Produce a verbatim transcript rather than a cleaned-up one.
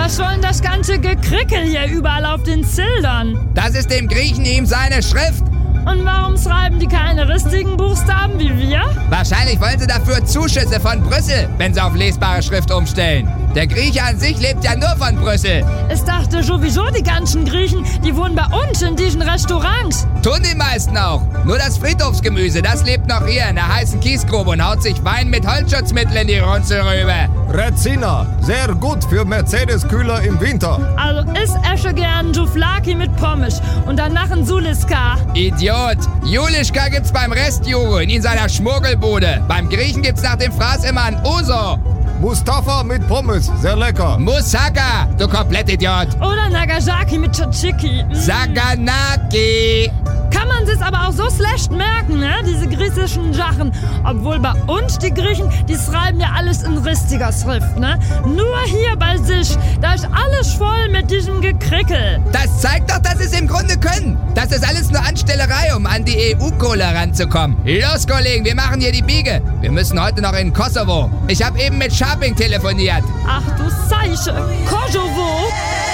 Was soll denn das ganze Gekrickel hier überall auf den Zildern? Das ist dem Griechen ihm seine Schrift. Und warum schreiben die keine richtigen Buchstaben wie wir? Wahrscheinlich wollen sie dafür Zuschüsse von Brüssel, wenn sie auf lesbare Schrift umstellen. Der Grieche an sich lebt ja nur von Brüssel. Ich dachte sowieso, die ganzen Griechen, die wohnen bei uns in diesen Restaurants. Tun die meisten auch. Nur das Friedhofsgemüse, das lebt noch hier in der heißen Kiesgrube und haut sich Wein mit Holzschutzmittel in die Runzel rüber. Rezina, sehr gut für Mercedes-Kühler im Winter. Also ich esse gern Souvlaki mit Pommes und danach ein Suliska. Idiot! Julischka gibt's beim Restjuro in seiner Schmuggelbude. Beim Griechen gibt's nach dem Fraß immer ein Uso. Mustafa mit Pommes, sehr lecker. Moussaka, du Komplettidiot. Oder Nagasaki mit Tzatziki. Mm. Saganaki. Kann man sich aber auch so schlecht merken, ne? Diese griechischen Sachen. Obwohl bei uns, die Griechen, die schreiben ja alles in richtiger Schrift, ne? Nur hier bei sich, da ist alles voll mit diesem Gekrickel. Das zeigt doch, dass sie es im Grunde können. Das ist alles nur Anstellerei, um an die E U-Kohle ranzukommen. Los, Kollegen, wir machen hier die Biege. Wir müssen heute noch in Kosovo. Ich habe eben mit Scharping telefoniert. Ach du Scheiße, Kosovo.